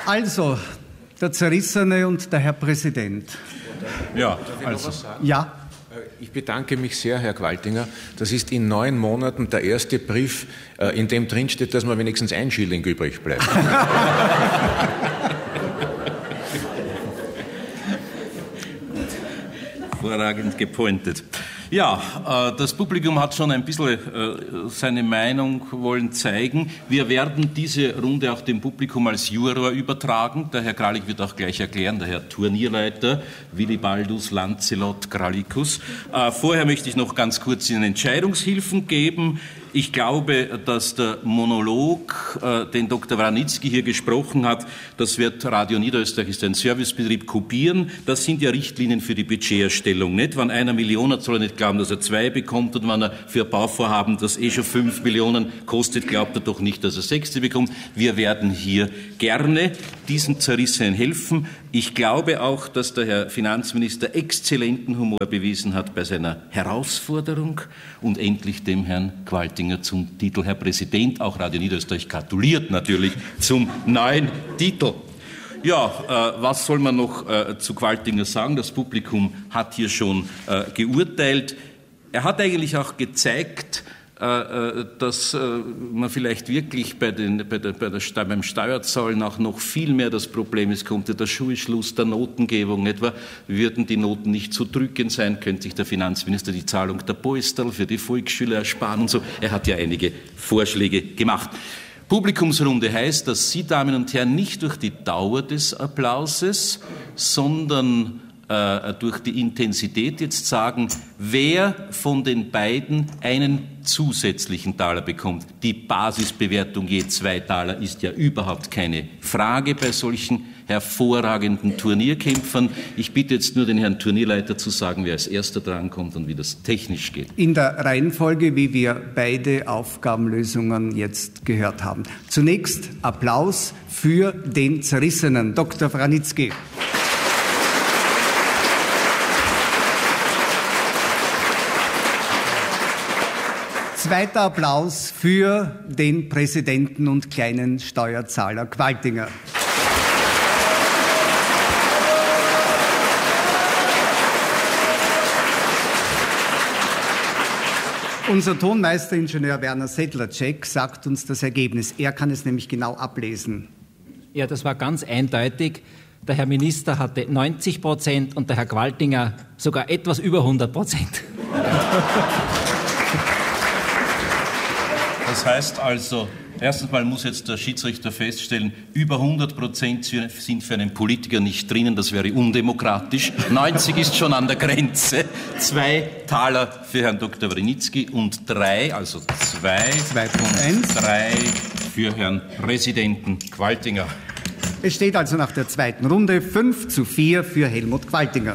Also, der Zerrissene und der Herr Präsident. Ja, also. Ja. Ich bedanke mich sehr, Herr Gwaltinger. Das ist in 9 Monaten der erste Brief, in dem drinsteht, dass mir wenigstens 1 Schilling übrig bleibt. Hervorragend gepointet. Ja, das Publikum hat schon ein bisschen seine Meinung wollen zeigen. Wir werden diese Runde auch dem Publikum als Juror übertragen. Der Herr Gralik wird auch gleich erklären, der Herr Turnierleiter Willibaldus Lancelot Gralikus. Vorher möchte ich noch ganz kurz Ihnen Entscheidungshilfen geben. Ich glaube, dass der Monolog, den Dr. Wranitzky hier gesprochen hat, das wird Radio Niederösterreich, ist ein Servicebetrieb, kopieren. Das sind ja Richtlinien für die Budgeterstellung. Nicht? Wenn einer Million hat, soll er nicht glauben, dass er 2 bekommt. Und wenn er für ein Bauvorhaben, das schon 5 Millionen kostet, glaubt er doch nicht, dass er 6 bekommt. Wir werden hier gerne diesen Zerrissenen helfen. Ich glaube auch, dass der Herr Finanzminister exzellenten Humor bewiesen hat bei seiner Herausforderung und endlich dem Herrn Gwaltinger zum Titel Herr Präsident, auch Radio Niederösterreich gratuliert natürlich zum neuen Titel. Ja, was soll man noch zu Gwaltinger sagen? Das Publikum hat hier schon geurteilt. Er hat eigentlich auch gezeigt, dass man vielleicht wirklich beim Steuerzahlen auch noch viel mehr das Problem ist, kommt ja der Schulschluss der Notengebung etwa, würden die Noten nicht zu drückend sein, könnte sich der Finanzminister die Zahlung der Polsterl für die Volksschüler ersparen und so. Er hat ja einige Vorschläge gemacht. Publikumsrunde heißt, dass Sie, Damen und Herren, nicht durch die Dauer des Applauses, sondern durch die Intensität jetzt sagen, wer von den beiden einen zusätzlichen Taler bekommt. Die Basisbewertung je 2 Taler ist ja überhaupt keine Frage bei solchen hervorragenden Turnierkämpfern. Ich bitte jetzt nur den Herrn Turnierleiter zu sagen, wer als erster drankommt und wie das technisch geht. In der Reihenfolge, wie wir beide Aufgabenlösungen jetzt gehört haben. Zunächst Applaus für den Zerrissenen, Dr. Wranitzky. Zweiter Applaus für den Präsidenten und kleinen Steuerzahler Gwaltinger. Unser Tonmeisteringenieur Werner Sedlacek sagt uns das Ergebnis. Er kann es nämlich genau ablesen. Ja, das war ganz eindeutig. Der Herr Minister hatte 90% und der Herr Gwaltinger sogar etwas über 100%. Das heißt also, erstens mal muss jetzt der Schiedsrichter feststellen, über 100% sind für einen Politiker nicht drinnen, das wäre undemokratisch. 90 ist schon an der Grenze. 2 Taler für Herrn Dr. Wranitzky und 3, also 2 und 3 für Herrn Präsidenten Gwaltinger. Es steht also nach der zweiten Runde 5:4 für Helmut Gwaltinger.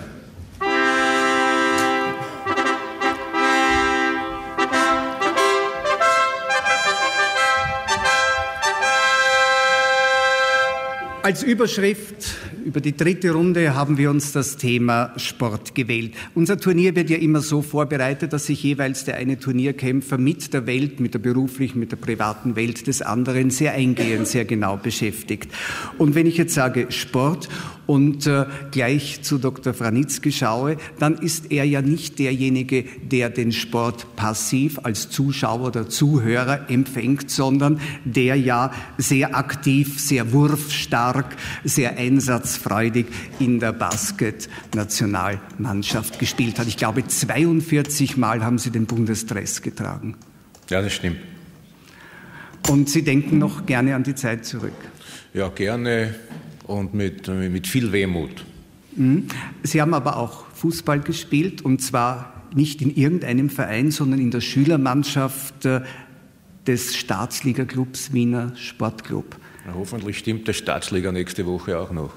Als Überschrift über die dritte Runde haben wir uns das Thema Sport gewählt. Unser Turnier wird ja immer so vorbereitet, dass sich jeweils der eine Turnierkämpfer mit der Welt, mit der beruflichen, mit der privaten Welt des anderen sehr eingehend, sehr genau beschäftigt. Und wenn ich jetzt sage Sport und gleich zu Dr. Wranitzky schaue, dann ist er ja nicht derjenige, der den Sport passiv als Zuschauer oder Zuhörer empfängt, sondern der ja sehr aktiv, sehr wurfstark, sehr einsatzfreudig in der Basket-Nationalmannschaft gespielt hat. Ich glaube, 42 Mal haben Sie den Bundesdress getragen. Ja, das stimmt. Und Sie denken noch gerne an die Zeit zurück? Ja, gerne und mit viel Wehmut. Sie haben aber auch Fußball gespielt, und zwar nicht in irgendeinem Verein, sondern in der Schülermannschaft des Staatsliga-Clubs Wiener Sportclub. Na, hoffentlich stimmt der Staatsliga nächste Woche auch noch.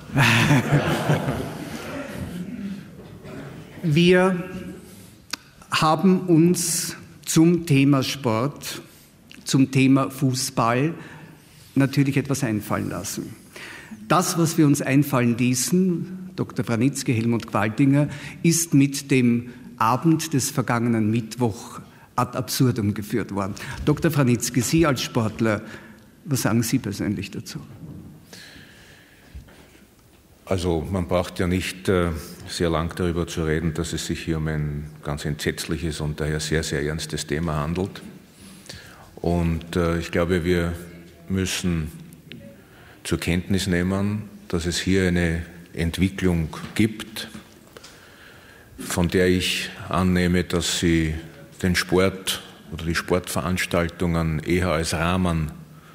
Wir haben uns zum Thema Sport, zum Thema Fußball natürlich etwas einfallen lassen. Das, was wir uns einfallen ließen, Dr. Wranitzky, Helmut Gwaltinger, ist mit dem Abend des vergangenen Mittwoch ad absurdum geführt worden. Dr. Wranitzky, Sie als Sportler, was sagen Sie persönlich dazu? Also man braucht ja nicht sehr lang darüber zu reden, dass es sich hier um ein ganz entsetzliches und daher sehr, sehr ernstes Thema handelt. Und ich glaube, wir müssen zur Kenntnis nehmen, dass es hier eine Entwicklung gibt, von der ich annehme, dass sie den Sport oder die Sportveranstaltungen eher als Rahmen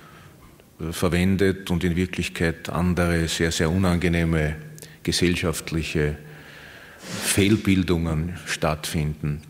verwendet und in Wirklichkeit andere sehr, sehr unangenehme gesellschaftliche Fehlbildungen stattfinden.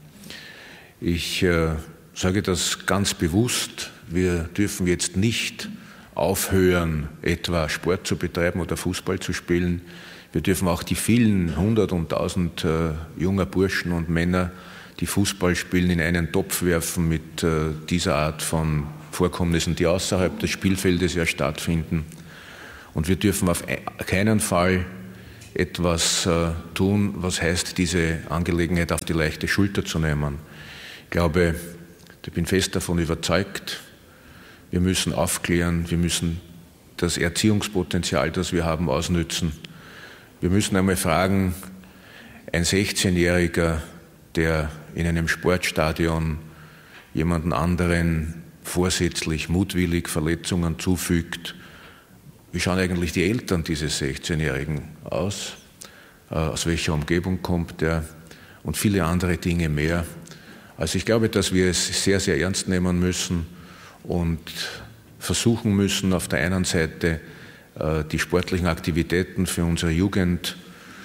Ich sage das ganz bewusst. Wir dürfen jetzt nicht aufhören, etwa Sport zu betreiben oder Fußball zu spielen. Wir dürfen auch die vielen 100 und 1000 junger Burschen und Männer, die Fußball spielen, in einen Topf werfen mit dieser Art von Vorkommnissen, die außerhalb des Spielfeldes ja stattfinden. Und wir dürfen auf keinen Fall etwas tun, was heißt, diese Angelegenheit auf die leichte Schulter zu nehmen. Ich glaube, ich bin fest davon überzeugt, wir müssen aufklären, wir müssen das Erziehungspotenzial, das wir haben, ausnützen. Wir müssen einmal fragen, ein 16-Jähriger, der in einem Sportstadion jemanden anderen vorsätzlich, mutwillig Verletzungen zufügt, wie schauen eigentlich die Eltern dieses 16-Jährigen aus welcher Umgebung kommt er und viele andere Dinge mehr. Also ich glaube, dass wir es sehr, sehr ernst nehmen müssen und versuchen müssen, auf der einen Seite die sportlichen Aktivitäten für unsere Jugend,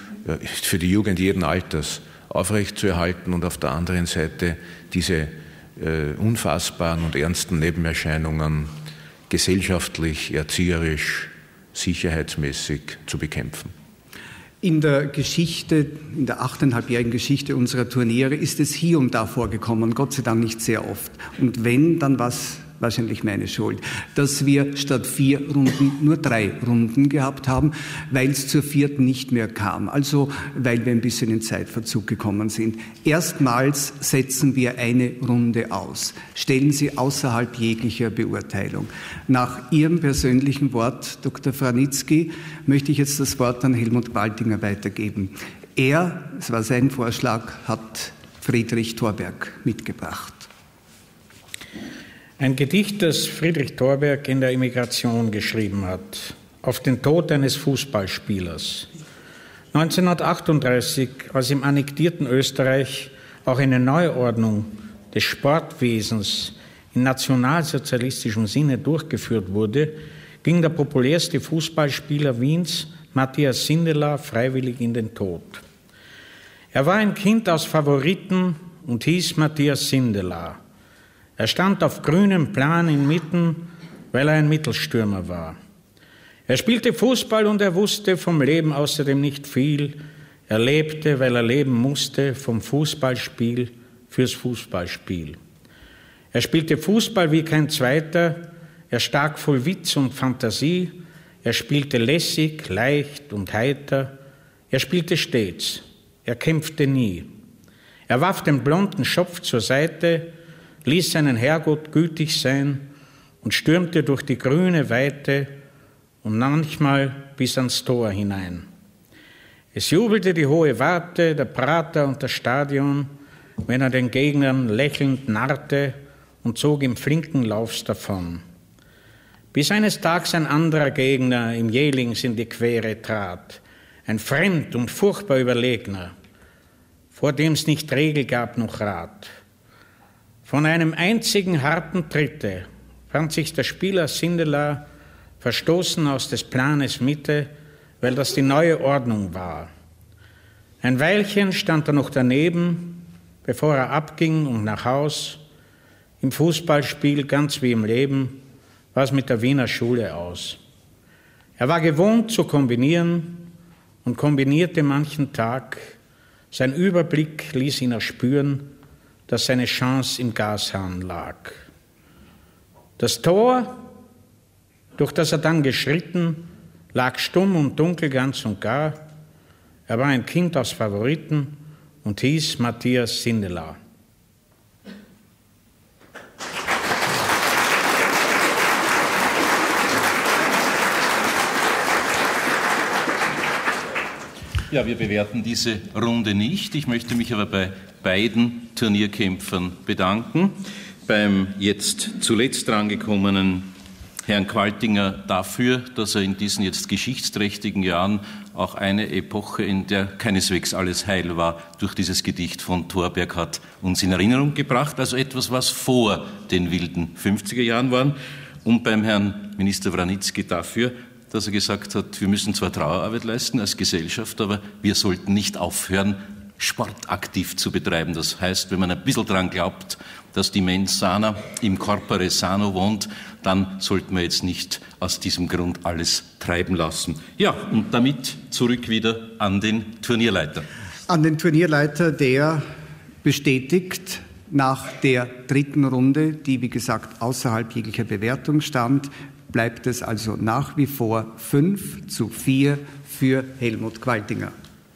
für die Jugend jeden Alters aufrechtzuerhalten und auf der anderen Seite diese unfassbaren und ernsten Nebenerscheinungen gesellschaftlich, erzieherisch, sicherheitsmäßig zu bekämpfen. In der Geschichte, in der 8,5-jährigen Geschichte unserer Turniere ist es hier und da vorgekommen, Gott sei Dank nicht sehr oft. Und wenn, dann was wahrscheinlich meine Schuld, dass wir statt 4 Runden nur 3 Runden gehabt haben, weil es zur 4. nicht mehr kam. Also weil wir ein bisschen in Zeitverzug gekommen sind. Erstmals setzen wir eine Runde aus, stellen sie außerhalb jeglicher Beurteilung. Nach Ihrem persönlichen Wort, Dr. Franitzky, möchte ich jetzt das Wort an Helmut Gwaltinger weitergeben. Er, es war sein Vorschlag, hat Friedrich Thorberg mitgebracht. Ein Gedicht, das Friedrich Thorberg in der Emigration geschrieben hat, auf den Tod eines Fußballspielers. 1938, als im annektierten Österreich auch eine Neuordnung des Sportwesens in nationalsozialistischem Sinne durchgeführt wurde, ging der populärste Fußballspieler Wiens, Matthias Sindelar, freiwillig in den Tod. Er war ein Kind aus Favoriten und hieß Matthias Sindelar. Er stand auf grünem Plan inmitten, weil er ein Mittelstürmer war. Er spielte Fußball und er wusste vom Leben außerdem nicht viel. Er lebte, weil er leben musste, vom Fußballspiel fürs Fußballspiel. Er spielte Fußball wie kein zweiter, er stak voll Witz und Fantasie, er spielte lässig, leicht und heiter, er spielte stets, er kämpfte nie. Er warf den blonden Schopf zur Seite, ließ seinen Herrgott gütig sein und stürmte durch die grüne Weite und manchmal bis ans Tor hinein. Es jubelte die hohe Warte, der Prater und das Stadion, wenn er den Gegnern lächelnd narrte und zog im flinken Laufs davon. Bis eines Tages ein anderer Gegner ihm jählings in die Quere trat, ein fremd und furchtbar Überlegner, vor dem's nicht Regel gab noch Rat. Von einem einzigen harten Tritte fand sich der Spieler Sindelar verstoßen aus des Planes Mitte, weil das die neue Ordnung war. Ein Weilchen stand er noch daneben, bevor er abging und nach Haus. Im Fußballspiel, ganz wie im Leben, war es mit der Wiener Schule aus. Er war gewohnt zu kombinieren und kombinierte manchen Tag. Sein Überblick ließ ihn erspüren, dass seine Chance im Gashahn lag. Das Tor, durch das er dann geschritten, lag stumm und dunkel ganz und gar. Er war ein Kind aus Favoriten und hieß Matthias Sindelar. Ja, wir bewerten diese Runde nicht. Ich möchte mich aber bei beiden Turnierkämpfern bedanken. Beim jetzt zuletzt drangekommenen Herrn Qualtinger dafür, dass er in diesen jetzt geschichtsträchtigen Jahren auch eine Epoche, in der keineswegs alles heil war, durch dieses Gedicht von Thorberg hat uns in Erinnerung gebracht. Also etwas, was vor den wilden 50er Jahren waren. Und beim Herrn Minister Vranitzky dafür, dass er gesagt hat, wir müssen zwar Trauerarbeit leisten als Gesellschaft, aber wir sollten nicht aufhören, Sport aktiv zu betreiben. Das heißt, wenn man ein bisschen dran glaubt, dass die Mens sana im corpore sano wohnt, dann sollten wir jetzt nicht aus diesem Grund alles treiben lassen. Ja, und damit zurück wieder an den Turnierleiter. An den Turnierleiter, der bestätigt nach der dritten Runde, die wie gesagt außerhalb jeglicher Bewertung stand, bleibt es also nach wie vor 5:4 für Helmut Qualtinger.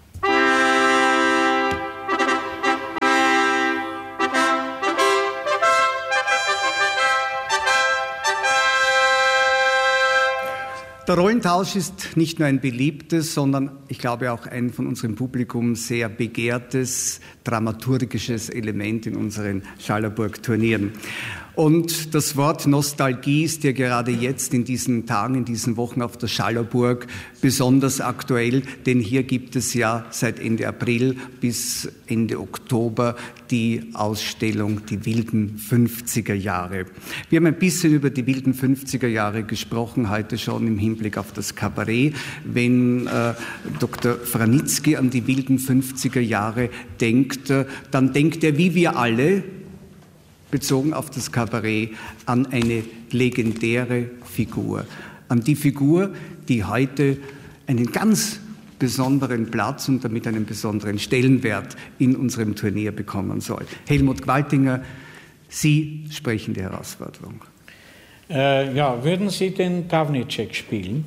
Der Rollentausch ist nicht nur ein beliebtes, sondern ich glaube auch ein von unserem Publikum sehr begehrtes, dramaturgisches Element in unseren Schallerburg-Turnieren. Und das Wort Nostalgie ist ja gerade jetzt in diesen Tagen, in diesen Wochen auf der Schallerburg besonders aktuell, denn hier gibt es ja seit Ende April bis Ende Oktober die Ausstellung Die wilden 50er Jahre. Wir haben ein bisschen über die wilden 50er Jahre gesprochen, heute schon im Hinblick auf das Kabarett. Wenn Dr. Vranitzky an die wilden 50er Jahre denkt, dann denkt er, wie wir alle, bezogen auf das Kabarett, an eine legendäre Figur. An die Figur, die heute einen ganz besonderen Platz und damit einen besonderen Stellenwert in unserem Turnier bekommen soll. Helmut Qualtinger, Sie sprechen die Herausforderung. Ja, würden Sie den Travnicek spielen?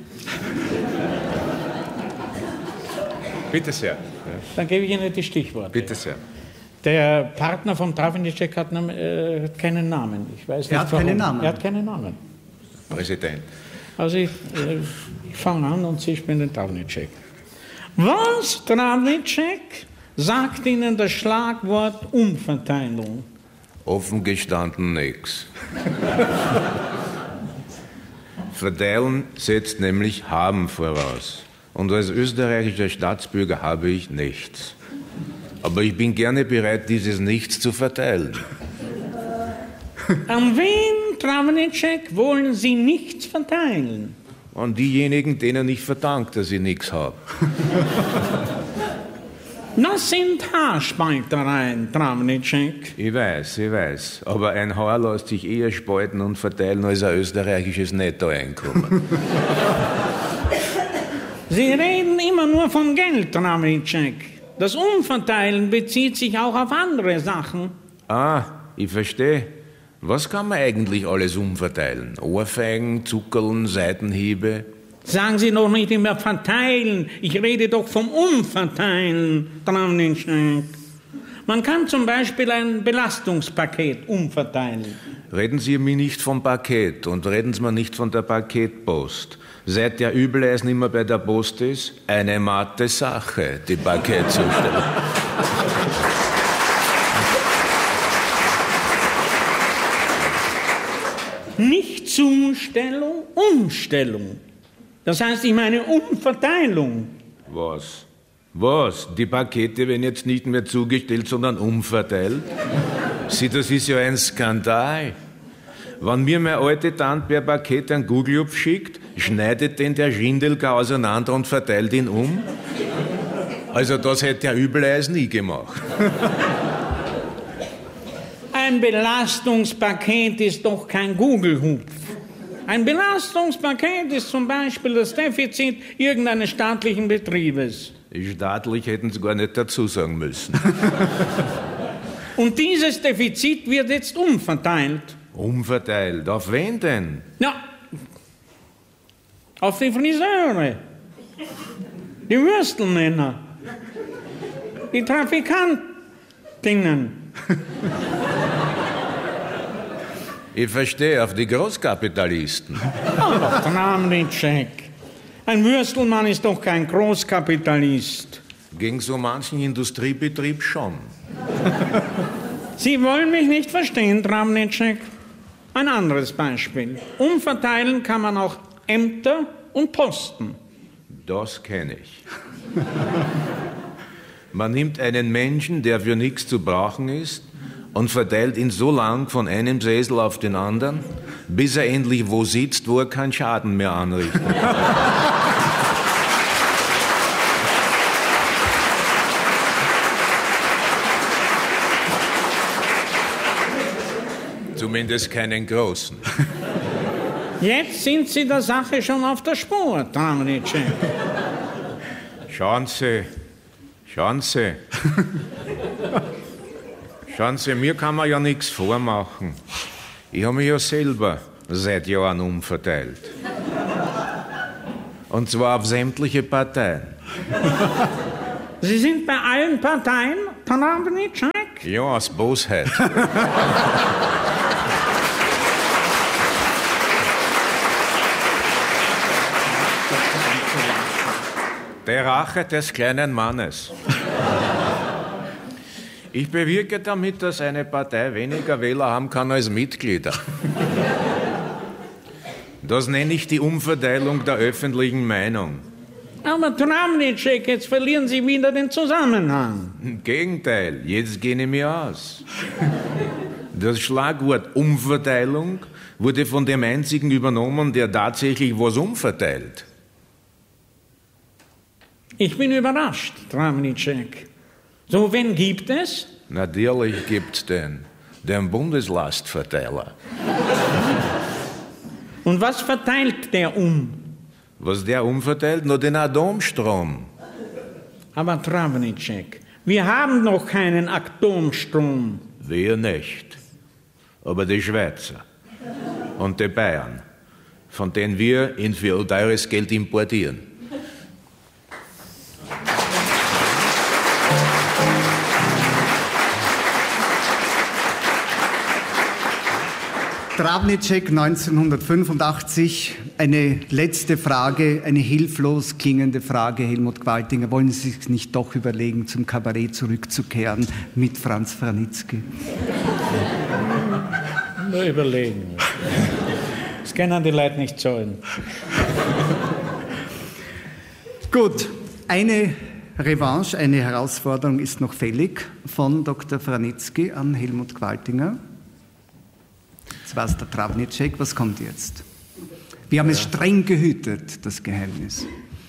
Bitte sehr. Dann gebe ich Ihnen die Stichworte. Bitte sehr. Der Partner von Travnicek hat keinen Namen. Ich weiß nicht, er hat warum. keinen Namen. Er hat keinen Namen. Präsident. Also ich fange an und Sie spielen den Travnicek. Was, Travnicek, sagt Ihnen das Schlagwort Umverteilung? Offen gestanden nix. Verteilen setzt nämlich haben voraus. Und als österreichischer Staatsbürger habe ich nichts. Aber ich bin gerne bereit, dieses Nichts zu verteilen. An wen, Travnicek, wollen Sie nichts verteilen? An diejenigen, denen ich verdanke, dass ich nichts habe. Das sind Haarspaltereien, Travnicek. Ich weiß. Aber ein Haar lässt sich eher spalten und verteilen als ein österreichisches Nettoeinkommen. Sie reden immer nur von Geld, Travnicek. Das Umverteilen bezieht sich auch auf andere Sachen. Ah, ich verstehe. Was kann man eigentlich alles umverteilen? Ohrfeigen, Zuckerln, Seitenhiebe? Sagen Sie doch nicht immer verteilen. Ich rede doch vom Umverteilen, Travnicek. Man kann zum Beispiel ein Belastungspaket umverteilen. Reden Sie mir nicht vom Paket und reden Sie mir nicht von der Paketpost. Seit der Übeleisen immer bei der Post ist, eine matte Sache, die Paketzustellung. Nicht Zustellung, Umstellung. Das heißt, ich meine Umverteilung. Was? Die Pakete werden jetzt nicht mehr zugestellt, sondern umverteilt? Sieh, das ist ja ein Skandal. Wenn mir meine alte Tante per Paket einen Gugelhupf schickt, schneidet den der Schindelger auseinander und verteilt ihn um? Also das hätte der Übeleis nie gemacht. Ein Belastungspaket ist doch kein Gugelhupf. Ein Belastungspaket ist zum Beispiel das Defizit irgendeines staatlichen Betriebes. Staatlich hätten Sie gar nicht dazu sagen müssen. Und dieses Defizit wird jetzt umverteilt. Umverteilt? Auf wen denn? Ja, auf die Friseure, die Würstelmänner, die Trafikantinnen. Ich verstehe, auf die Großkapitalisten. Aber Travnicek, Ein Würstelmann ist doch kein Großkapitalist. Gegen so manchen Industriebetrieb schon. Sie wollen mich nicht verstehen, Travnicek. Ein anderes Beispiel. Umverteilen kann man auch Ämter und Posten. Das kenne ich. Man nimmt einen Menschen, der für nichts zu brauchen ist, und verteilt ihn so lang von einem Sessel auf den anderen, bis er endlich wo sitzt, wo er keinen Schaden mehr anrichtet. Zumindest keinen großen. Jetzt sind Sie der Sache schon auf der Spur, Travnicek. Schauen Sie. Schauen Sie, mir kann man ja nichts vormachen. Ich habe mich ja selber seit Jahren umverteilt. Und zwar auf sämtliche Parteien. Sie sind bei allen Parteien, Travnicek? Ja, aus Bosheit. Der Rache des kleinen Mannes. Ich bewirke damit, dass eine Partei weniger Wähler haben kann als Mitglieder. Das nenne ich die Umverteilung der öffentlichen Meinung. Aber Travnicek, jetzt verlieren Sie wieder den Zusammenhang. Im Gegenteil, jetzt gehe ich mir aus. Das Schlagwort Umverteilung wurde von dem einzigen übernommen, der tatsächlich was umverteilt. Ich bin überrascht, Travnicek. So wen gibt es? Natürlich gibt's den Bundeslastverteiler. Und was verteilt der um? Was der umverteilt? Nur den Atomstrom. Aber Travnicek, wir haben noch keinen Atomstrom. Wir nicht. Aber die Schweizer und die Bayern, von denen wir ihn für teures Geld importieren. Travnicek 1985, eine letzte Frage, eine hilflos klingende Frage, Helmut Qualtinger. Wollen Sie sich nicht doch überlegen, zum Kabarett zurückzukehren mit Franz Vranitzky? Nur überlegen. Das können die Leute nicht zahlen. Gut, eine Revanche, eine Herausforderung ist noch fällig von Dr. Vranitzky an Helmut Qualtinger. Das war's, der Travnicek. Was kommt jetzt? Wir haben es streng gehütet, das Geheimnis.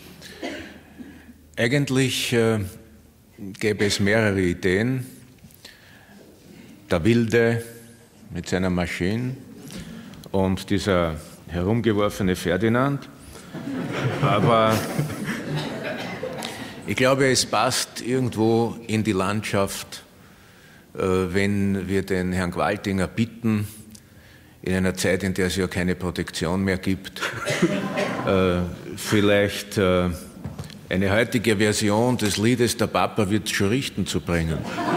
Eigentlich gäbe es mehrere Ideen. Der Wilde mit seiner Maschine und dieser herumgeworfene Ferdinand. Aber ich glaube, es passt irgendwo in die Landschaft, wenn wir den Herrn Qualtinger bitten, in einer Zeit, in der es ja keine Protektion mehr gibt, vielleicht eine heutige Version des Liedes Der Papa wird's schon richten zu bringen.